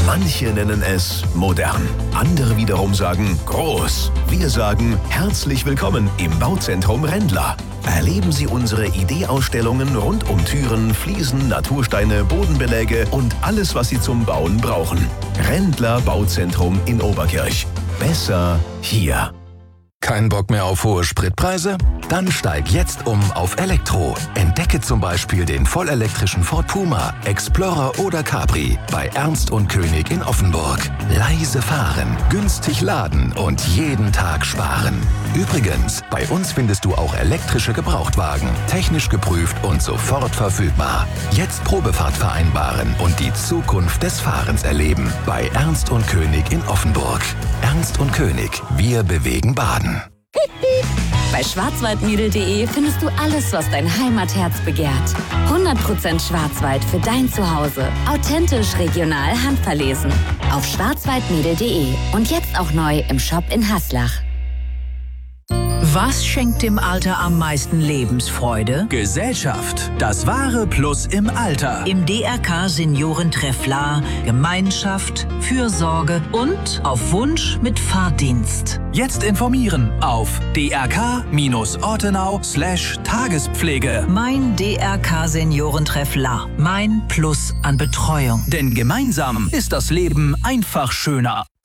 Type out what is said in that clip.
Manche nennen es modern, andere wiederum sagen groß. Wir sagen herzlich willkommen im Bauzentrum Rendler. Erleben Sie unsere Ideeausstellungen rund um Türen, Fliesen, Natursteine, Bodenbeläge und alles, was Sie zum Bauen brauchen. Rendler Bauzentrum in Oberkirch. Besser hier. Kein Bock mehr auf hohe Spritpreise? Dann steig jetzt auf Elektro. Entdecke zum Beispiel den vollelektrischen Ford Puma, Explorer oder Capri bei Ernst und König in Offenburg. Leise fahren, günstig laden und jeden Tag sparen. Übrigens, bei uns findest du auch elektrische Gebrauchtwagen, technisch geprüft und sofort verfügbar. Jetzt Probefahrt vereinbaren und die Zukunft des Fahrens erleben bei Ernst und König in Offenburg. Ernst und König, wir bewegen Baden. Bei schwarzwaldmädel.de findest du alles, was dein Heimatherz begehrt. 100% Schwarzwald für dein Zuhause. Authentisch, regional, handverlesen. Auf schwarzwaldmädel.de und jetzt auch neu im Shop in Haslach. Was schenkt dem Alter am meisten Lebensfreude? Gesellschaft. Das wahre Plus im Alter. Im DRK Seniorentreff La Gemeinschaft, Fürsorge und auf Wunsch mit Fahrdienst. Jetzt informieren auf drk-ortenau/Tagespflege. Mein DRK Seniorentreff La. Mein Plus an Betreuung. Denn gemeinsam ist das Leben einfach schöner.